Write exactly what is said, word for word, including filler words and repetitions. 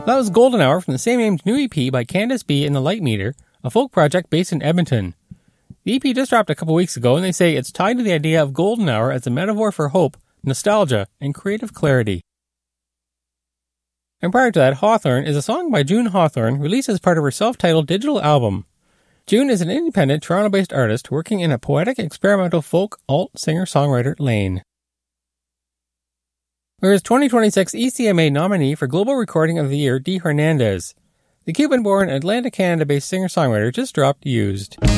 That was Golden Hour from the same-named new E P by Candice B and the Light Meter, a folk project based in Edmonton. The E P just dropped a couple weeks ago, and they say it's tied to the idea of golden hour as a metaphor for hope, nostalgia, and creative clarity. And prior to that, Hawthorne is a song by June Hawthorne released as part of her self-titled digital album. June is an independent Toronto-based artist working in a poetic experimental folk alt singer-songwriter lane. There is twenty twenty-six E C M A nominee for Global Recording of the Year, D. Hernandez. The Cuban-born Atlanta, Canada-based singer-songwriter just dropped Used.